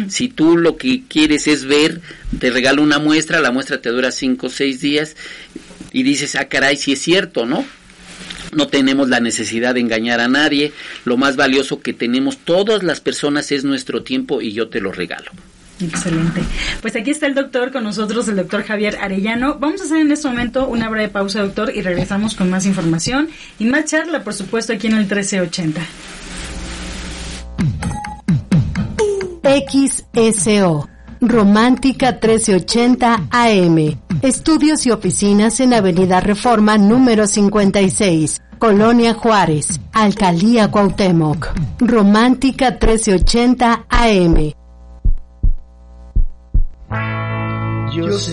Si tú lo que quieres es ver, te regalo una muestra, la muestra te dura 5 o 6 días y dices, caray, si es cierto, ¿no? No tenemos la necesidad de engañar a nadie, lo más valioso que tenemos todas las personas es nuestro tiempo y yo te lo regalo. Excelente. Pues aquí está el doctor con nosotros, el doctor Javier Arellano. Vamos a hacer en este momento una breve pausa, doctor, y regresamos con más información y más charla, por supuesto, aquí en el 1380. XSO Romántica 1380 AM. Estudios y oficinas en Avenida Reforma número 56, Colonia Juárez, Alcaldía Cuauhtémoc. Romántica 1380 AM. Yo sé